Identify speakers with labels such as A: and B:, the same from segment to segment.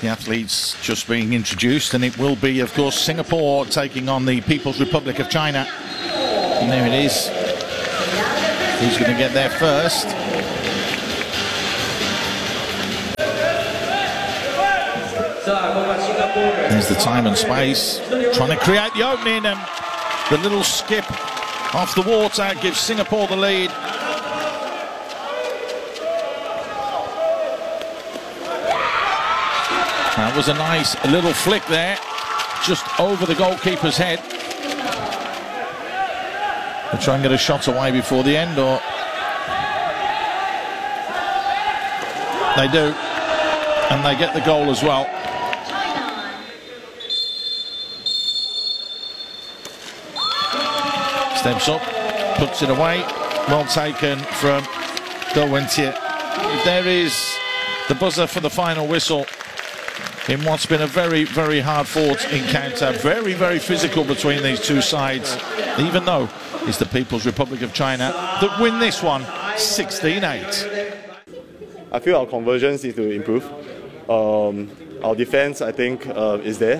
A: The athletes just being introduced, and it will be, of course, Singapore taking on the People's Republic of China. And there it is. Who's going to get there first? There's the time and space. Trying to create the opening, and the little skip off the water gives Singapore the lead. That was a nice little flick there, just over the goalkeeper's head. They'll try and get a shot away before the end, or they do, and they get the goal as well. Steps up, puts it away. Well taken from Dou Wenjie. There is the buzzer for the final whistle in what's been a very, very hard-fought encounter. Very, very physical between these two sides, even though it's the People's Republic of China that win this one 16-8.
B: I feel our conversions need to improve. Our defense, I think, is there.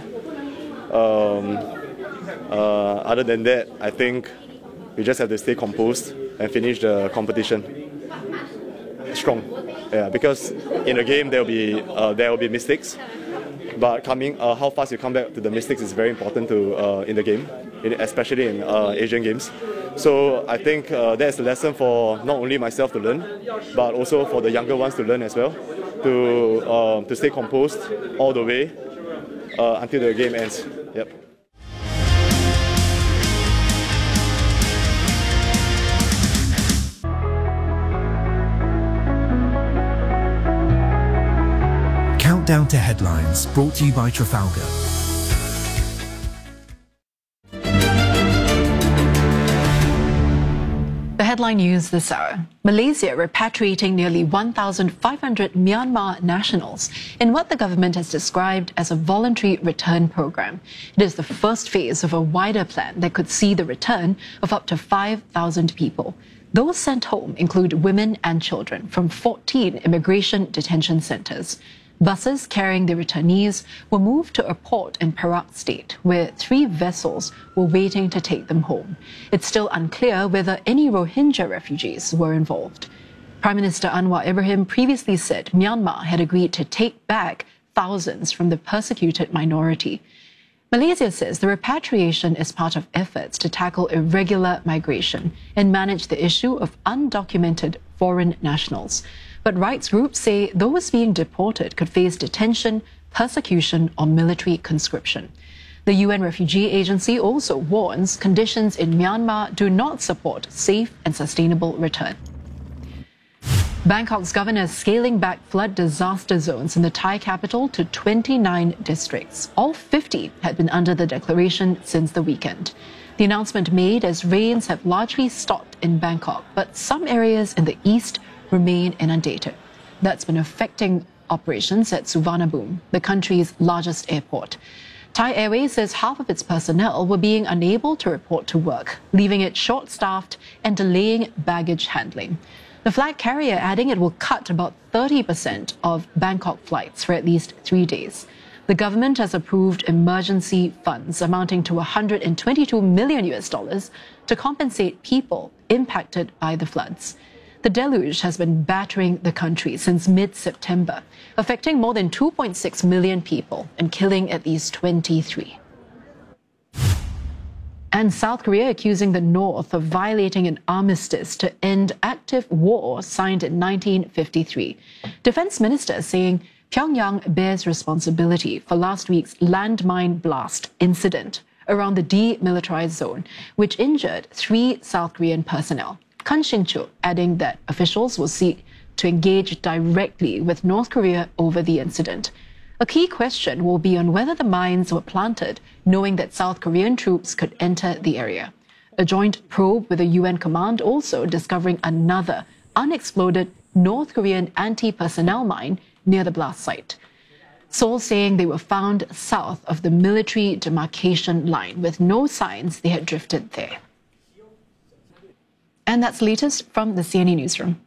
B: Other than that, I think we just have to stay composed and finish the competition strong. Yeah, because in a game there will be mistakes, but how fast you come back to the mistakes is very important to in the game, especially in Asian games. So I think that's a lesson for not only myself to learn, but also for the younger ones to learn as well, to stay composed all the way until the game ends. Yep.
C: Countdown to Headlines, brought to you by Trafalgar.
D: The headline news this hour. Malaysia repatriating nearly 1,500 Myanmar nationals in what the government has described as a voluntary return program. It is the first phase of a wider plan that could see the return of up to 5,000 people. Those sent home include women and children from 14 immigration detention centres. Buses carrying the returnees were moved to a port in Perak State, where 3 vessels were waiting to take them home. It's still unclear whether any Rohingya refugees were involved. Prime Minister Anwar Ibrahim previously said Myanmar had agreed to take back thousands from the persecuted minority. Malaysia says the repatriation is part of efforts to tackle irregular migration and manage the issue of undocumented foreign nationals. But rights groups say those being deported could face detention, persecution, or military conscription. The UN Refugee Agency also warns conditions in Myanmar do not support safe and sustainable return. Bangkok's governor is scaling back flood disaster zones in the Thai capital to 29 districts. All 50 had been under the declaration since the weekend. The announcement made as rains have largely stopped in Bangkok, but some areas in the east remain inundated. That's been affecting operations at Suvarnabhumi, the country's largest airport. Thai Airways says half of its personnel were being unable to report to work, leaving it short-staffed and delaying baggage handling. The flag carrier adding it will cut about 30% of Bangkok flights for at least 3 days. The government has approved emergency funds amounting to $122 million to compensate people impacted by the floods. The deluge has been battering the country since mid-September, affecting more than 2.6 million people and killing at least 23. And South Korea accusing the North of violating an armistice to end active war signed in 1953. Defense Minister saying Pyongyang bears responsibility for last week's landmine blast incident around the demilitarized zone, which injured 3 South Korean personnel. Kang Shin-chu adding that officials will seek to engage directly with North Korea over the incident. A key question will be on whether the mines were planted, knowing that South Korean troops could enter the area. A joint probe with the UN command also discovering another unexploded North Korean anti-personnel mine near the blast site. Seoul saying they were found south of the military demarcation line with no signs they had drifted there. And that's latest from the CNA Newsroom.